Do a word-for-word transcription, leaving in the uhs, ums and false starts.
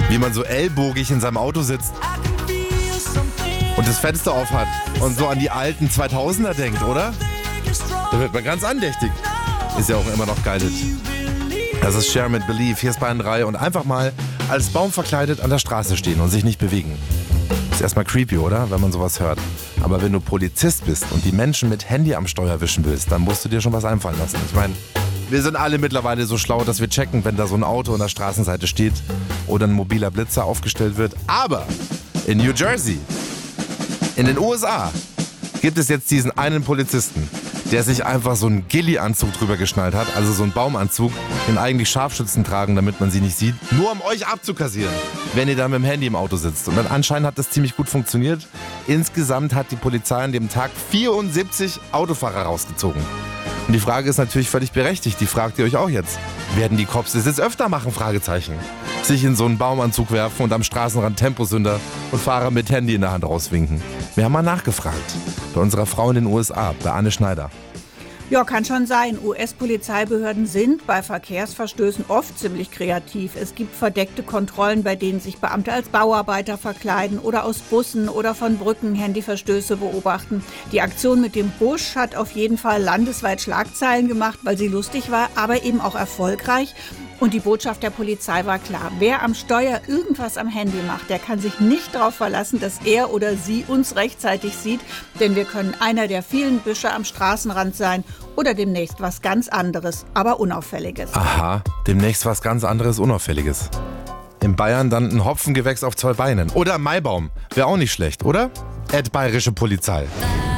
Wie man so ellbogig in seinem Auto sitzt und das Fenster auf hat und so an die alten zweitausender denkt, oder? Da wird man ganz andächtig. Ist ja auch immer noch geil. Das ist Cher mit Believe. Hier ist Bayern drei und einfach mal als Baum verkleidet an der Straße stehen und sich nicht bewegen. Ist erstmal creepy, oder? Wenn man sowas hört. Aber wenn du Polizist bist und die Menschen mit Handy am Steuer wischen willst, dann musst du dir schon was einfallen lassen. Ich meine, wir sind alle mittlerweile so schlau, dass wir checken, wenn da so ein Auto an der Straßenseite steht oder ein mobiler Blitzer aufgestellt wird. Aber in New Jersey, in den U S A, gibt es jetzt diesen einen Polizisten, der sich einfach so einen Ghillie-Anzug drüber geschnallt hat, also so einen Baumanzug, den eigentlich Scharfschützen tragen, damit man sie nicht sieht, nur um euch abzukassieren, wenn ihr da mit dem Handy im Auto sitzt. Und dann anscheinend hat das ziemlich gut funktioniert. Insgesamt hat die Polizei an dem Tag vierundsiebzig Autofahrer rausgezogen. Und die Frage ist natürlich völlig berechtigt, die fragt ihr euch auch jetzt. Werden die Cops das jetzt öfter machen? Fragezeichen. Sich in so einen Baumanzug werfen und am Straßenrand Temposünder und Fahrer mit Handy in der Hand rauswinken. Wir haben mal nachgefragt. Bei unserer Frau in den U S A, bei Anne Schneider. Ja, kann schon sein. U S-Polizeibehörden sind bei Verkehrsverstößen oft ziemlich kreativ. Es gibt verdeckte Kontrollen, bei denen sich Beamte als Bauarbeiter verkleiden oder aus Bussen oder von Brücken Handyverstöße beobachten. Die Aktion mit dem Busch hat auf jeden Fall landesweit Schlagzeilen gemacht, weil sie lustig war, aber eben auch erfolgreich. Und die Botschaft der Polizei war klar. Wer am Steuer irgendwas am Handy macht, der kann sich nicht darauf verlassen, dass er oder sie uns rechtzeitig sieht. Denn wir können einer der vielen Büsche am Straßenrand sein oder demnächst was ganz anderes, aber Unauffälliges. Aha, demnächst was ganz anderes, Unauffälliges. In Bayern dann ein Hopfengewächs auf zwei Beinen. Oder ein Maibaum. Wäre auch nicht schlecht, oder? Ad bayerische Polizei.